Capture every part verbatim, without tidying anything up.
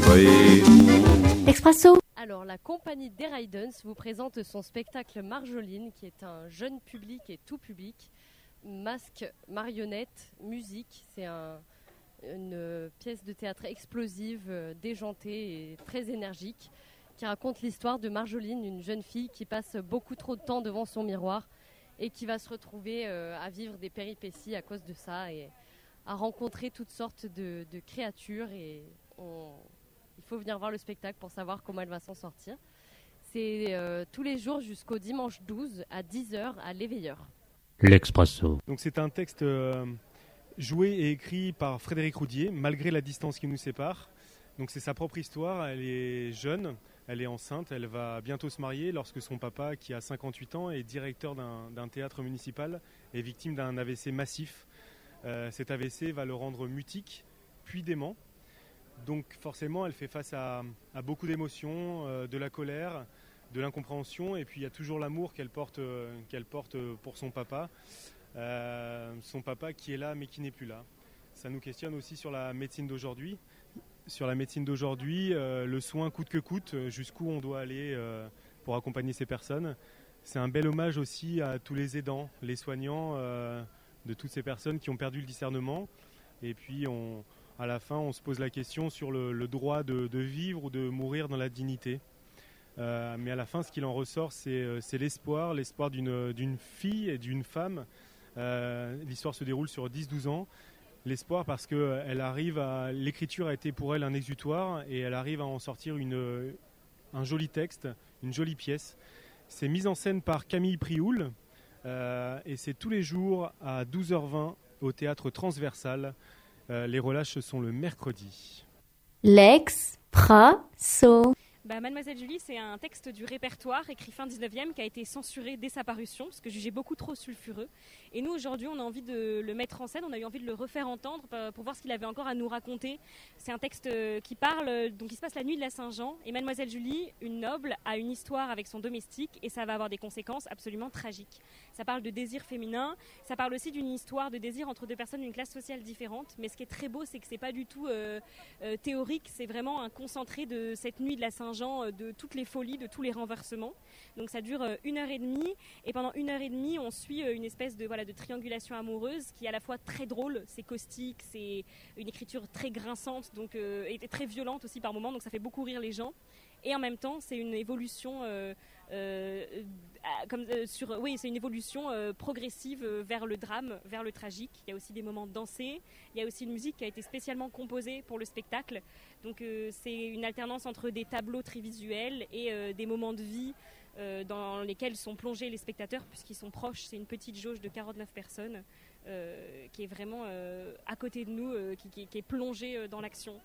l'esprit. Expresso. Alors, la compagnie Deraydens vous présente son spectacle Marjoline, qui est un jeune public et tout public. Masque, marionnettes, musique. C'est un, une pièce de théâtre explosive, euh, déjantée et très énergique, qui raconte l'histoire de Marjoline, une jeune fille qui passe beaucoup trop de temps devant son miroir et qui va se retrouver euh, à vivre des péripéties à cause de ça et à rencontrer toutes sortes de, de créatures. Et on, il faut venir voir le spectacle pour savoir comment elle va s'en sortir. C'est euh, tous les jours jusqu'au dimanche douze à dix heures à l'Éveilleur. L'Expresso. Donc c'est un texte euh, joué et écrit par Frédéric Roudier, malgré la distance qui nous sépare. Donc c'est sa propre histoire, elle est jeune, elle est enceinte, elle va bientôt se marier lorsque son papa, qui a cinquante-huit ans, est directeur d'un, d'un théâtre municipal, est victime d'un A V C massif. Euh, cet A V C va le rendre mutique, puis dément. Donc forcément elle fait face à, à beaucoup d'émotions, euh, de la colère, de l'incompréhension, et puis il y a toujours l'amour qu'elle porte, euh, qu'elle porte pour son papa, euh, son papa qui est là mais qui n'est plus là. Ça nous questionne aussi sur la médecine d'aujourd'hui, sur la médecine d'aujourd'hui, euh, le soin coûte que coûte, jusqu'où on doit aller euh, pour accompagner ces personnes. C'est un bel hommage aussi à tous les aidants, les soignants euh, de toutes ces personnes qui ont perdu le discernement, et puis on, à la fin on se pose la question sur le, le droit de, de vivre ou de mourir dans la dignité. Euh, mais à la fin, ce qu'il en ressort, c'est, c'est l'espoir, l'espoir d'une, d'une fille et d'une femme. Euh, l'histoire se déroule sur dix douze ans. L'espoir parce que elle arrive à, l'écriture a été pour elle un exutoire et elle arrive à en sortir une, un joli texte, une jolie pièce. C'est mis en scène par Camille Prioul euh, et c'est tous les jours à douze heures vingt au théâtre Transversal. Euh, les relâches sont le mercredi. L'Expresso. Bah, Mademoiselle Julie, c'est un texte du répertoire écrit fin dix-neuvième qui a été censuré dès sa parution parce que jugé beaucoup trop sulfureux. Et nous, aujourd'hui, on a envie de le mettre en scène, on a eu envie de le refaire entendre pour voir ce qu'il avait encore à nous raconter. C'est un texte qui parle, donc il se passe la nuit de la Saint-Jean, et Mademoiselle Julie, une noble, a une histoire avec son domestique et ça va avoir des conséquences absolument tragiques. Ça parle de désir féminin, ça parle aussi d'une histoire de désir entre deux personnes d'une classe sociale différente, mais ce qui est très beau, c'est que c'est pas du tout euh, euh, théorique, c'est vraiment un concentré de cette nuit de la Saint-Jean, de toutes les folies, de tous les renversements. Donc ça dure une heure et demie, et pendant une heure et demie, on suit une espèce de, voilà, de triangulation amoureuse qui est à la fois très drôle, c'est caustique, c'est une écriture très grinçante, donc euh, et très violente aussi par moments, donc ça fait beaucoup rire les gens. Et en même temps, c'est une évolution euh, euh, comme, euh, sur, oui, c'est une évolution euh, progressive vers le drame, vers le tragique. Il y a aussi des moments dansés. Il y a aussi une musique qui a été spécialement composée pour le spectacle. Donc euh, c'est une alternance entre des tableaux très visuels et euh, des moments de vie euh, dans lesquels sont plongés les spectateurs puisqu'ils sont proches. C'est une petite jauge de quarante-neuf personnes euh, qui est vraiment euh, à côté de nous, euh, qui, qui, qui est plongée euh, dans l'action.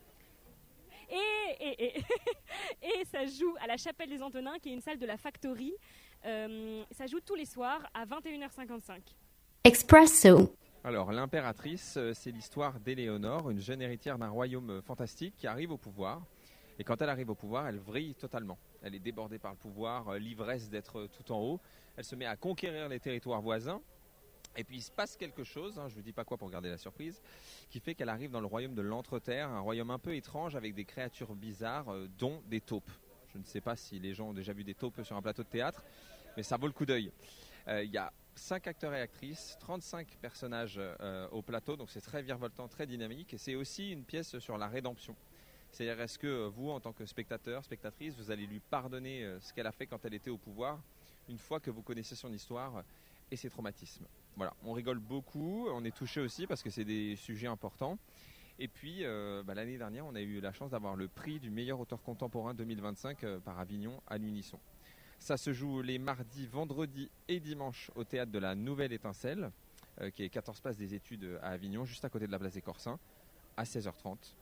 Et, et, et, et ça joue à la Chapelle des Antonins, qui est une salle de la Factory. Euh, ça joue tous les soirs à vingt et une heures cinquante-cinq. Expresso. Alors, l'impératrice, c'est l'histoire d'Éléonore, une jeune héritière d'un royaume fantastique qui arrive au pouvoir. Et quand elle arrive au pouvoir, elle vrille totalement. Elle est débordée par le pouvoir, l'ivresse d'être tout en haut. Elle se met à conquérir les territoires voisins. Et puis il se passe quelque chose, hein, je ne vous dis pas quoi pour garder la surprise, qui fait qu'elle arrive dans le royaume de l'Entreterre, un royaume un peu étrange avec des créatures bizarres, euh, dont des taupes. Je ne sais pas si les gens ont déjà vu des taupes sur un plateau de théâtre, mais ça vaut le coup d'œil. Euh, il y a cinq acteurs et actrices, trente-cinq personnages euh, au plateau, donc c'est très virevoltant, très dynamique. Et c'est aussi une pièce sur la rédemption. C'est-à-dire, est-ce que vous, en tant que spectateur, spectatrice, vous allez lui pardonner euh, ce qu'elle a fait quand elle était au pouvoir, une fois que vous connaissez son histoire et ses traumatismes. Voilà, on rigole beaucoup, on est touché aussi parce que c'est des sujets importants. Et puis, euh, bah, l'année dernière, on a eu la chance d'avoir le prix du meilleur auteur contemporain deux mille vingt-cinq euh, par Avignon à l'Unisson. Ça se joue les mardis, vendredis et dimanches au théâtre de la Nouvelle Étincelle, euh, qui est quatorze place des Études à Avignon, juste à côté de la place des Corsins, à seize heures trente.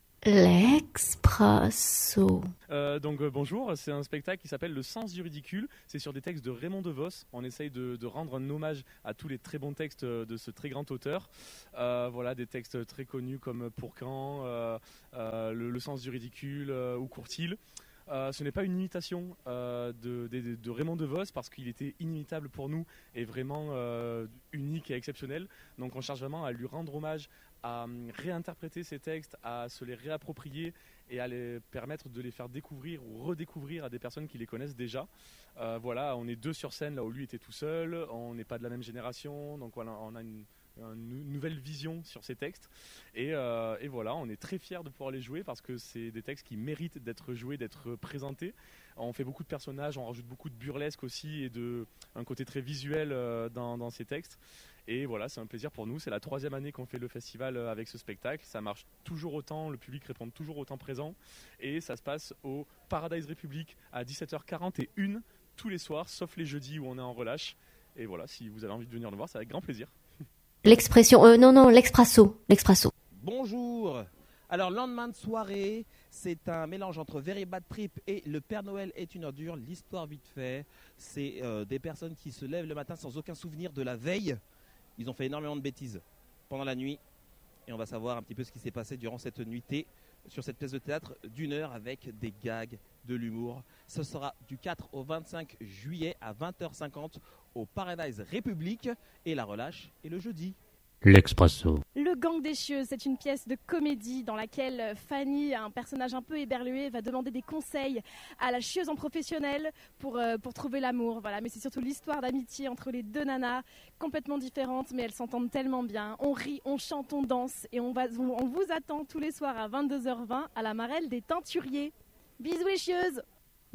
L'Expresso. Euh, donc euh, bonjour, c'est un spectacle qui s'appelle Le Sens du ridicule. C'est sur des textes de Raymond DeVos. On essaye de, de rendre un hommage à tous les très bons textes de ce très grand auteur. Euh, voilà, des textes très connus comme Pour quand, euh, euh, le, le Sens du ridicule euh, ou Courtil. Euh, ce n'est pas une imitation euh, de, de, de Raymond DeVos parce qu'il était inimitable pour nous et vraiment euh, unique et exceptionnel. Donc on cherche vraiment à lui rendre hommage, à réinterpréter ses textes, à se les réapproprier et à les permettre de les faire découvrir ou redécouvrir à des personnes qui les connaissent déjà. Euh, voilà, on est deux sur scène là où lui était tout seul, on n'est pas de la même génération, donc voilà, on a une, une nouvelle vision sur ces textes et, euh, et voilà, on est très fiers de pouvoir les jouer parce que c'est des textes qui méritent d'être joués, d'être présentés. On fait beaucoup de personnages, on rajoute beaucoup de burlesque aussi et de, un côté très visuel euh, dans, dans ces textes. Et voilà, c'est un plaisir pour nous. C'est la troisième année qu'on fait le festival avec ce spectacle. Ça marche toujours autant, le public répond toujours autant présent. Et ça se passe au Paradise République à dix-sept heures quarante et une tous les soirs, sauf les jeudis où on est en relâche. Et voilà, si vous avez envie de venir le voir, c'est avec grand plaisir. L'expression, euh, non, non, l'expresso, l'expresso. Bonjour. Alors, lendemain de soirée, c'est un mélange entre Very Bad Trip et Le Père Noël est une ordure. L'histoire vite fait, c'est euh, des personnes qui se lèvent le matin sans aucun souvenir de la veille. Ils ont fait énormément de bêtises pendant la nuit. Et on va savoir un petit peu ce qui s'est passé durant cette nuitée sur cette pièce de théâtre d'une heure avec des gags, de l'humour. Ce sera du quatre au vingt-cinq juillet à vingt heures cinquante au Paradise République. Et la relâche est le jeudi. L'Expresso. Le Gang des Chieux, c'est une pièce de comédie dans laquelle Fanny, un personnage un peu éberlué, va demander des conseils à la chieuse en professionnel pour, euh, pour trouver l'amour. Voilà. Mais c'est surtout l'histoire d'amitié entre les deux nanas, complètement différentes, mais elles s'entendent tellement bien. On rit, on chante, on danse et on, va, on, on vous attend tous les soirs à vingt-deux heures vingt à la Marelle des Teinturiers. Bisous les chieuses.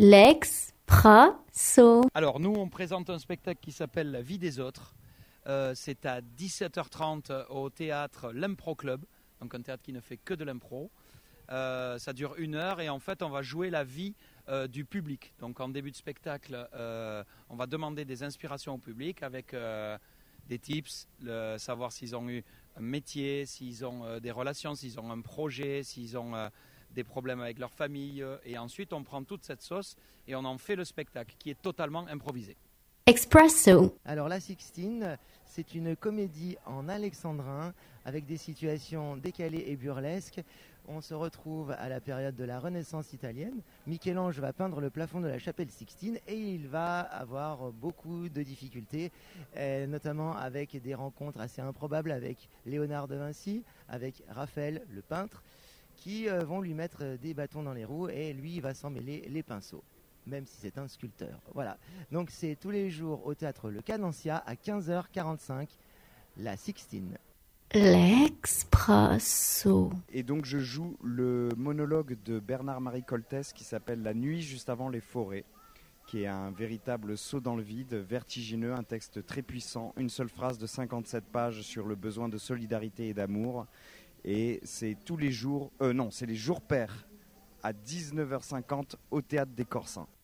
L'Expresso. Alors nous, on présente un spectacle qui s'appelle La vie des autres. Euh, c'est à dix-sept heures trente au théâtre L'Impro Club, donc un théâtre qui ne fait que de l'impro. Euh, ça dure une heure et en fait on va jouer la vie euh, du public. Donc en début de spectacle, euh, on va demander des inspirations au public avec euh, des tips, le, savoir s'ils ont eu un métier, s'ils ont euh, des relations, s'ils ont un projet, s'ils ont euh, des problèmes avec leur famille. Et ensuite on prend toute cette sauce et on en fait le spectacle qui est totalement improvisé. Expresso. Alors la Sixtine, c'est une comédie en alexandrin avec des situations décalées et burlesques. On se retrouve à la période de la Renaissance italienne. Michel-Ange va peindre le plafond de la chapelle Sixtine et il va avoir beaucoup de difficultés, euh, notamment avec des rencontres assez improbables avec Léonard de Vinci, avec Raphaël le peintre, qui euh, vont lui mettre des bâtons dans les roues et lui il va s'en mêler les pinceaux, même si c'est un sculpteur. Voilà. Donc c'est tous les jours au théâtre Le Cadencia à quinze heures quarante-cinq, la Sixtine. L'Expresso. Et donc je joue le monologue de Bernard-Marie Coltès qui s'appelle La nuit juste avant les forêts, qui est un véritable saut dans le vide, vertigineux, un texte très puissant, une seule phrase de cinquante-sept pages sur le besoin de solidarité et d'amour. Et c'est tous les jours, euh non, c'est les jours pairs à dix-neuf heures cinquante au théâtre des Corsins.